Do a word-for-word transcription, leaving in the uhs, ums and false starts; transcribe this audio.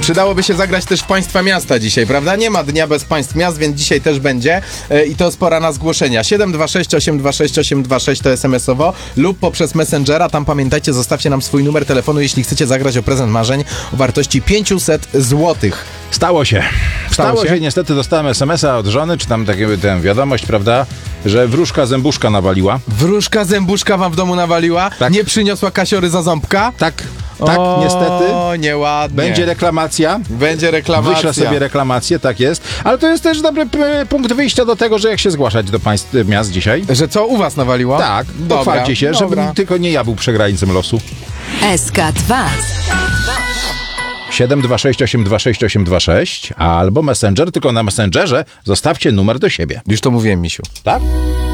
Przydałoby się zagrać też w państwa miasta dzisiaj, prawda? Nie ma dnia bez państw miast, więc dzisiaj też będzie e, i to spora na zgłoszenia. siedem dwa sześć osiem dwa sześć osiem dwa sześć to es em esowo lub poprzez Messengera. Tam pamiętajcie, zostawcie nam swój numer telefonu, jeśli chcecie zagrać o prezent marzeń o wartości pięćset złotych. Stało się. Stało, Stało się. się. Niestety dostałem es em esa od żony, czy tam taką tę wiadomość, prawda, że wróżka zębuszka nawaliła. Wróżka zębuszka wam w domu nawaliła? Tak. Nie przyniosła kasiory za ząbka? Tak, tak, o, niestety. O, nieładnie. Będzie reklamacja. Będzie reklamacja. Wyślę sobie reklamację, tak jest. Ale to jest też dobry p- punkt wyjścia do tego, że jak się zgłaszać do państw miast dzisiaj. Że co, u was nawaliło? Tak, Dobra, pochwalcie się, dobra. żebym tylko nie ja był przegrańcem losu. S K dwa. siedem dwa sześć osiem dwa sześć osiem dwa sześć albo Messenger, tylko na Messengerze zostawcie numer do siebie. Już to mówiłem, misiu. Tak?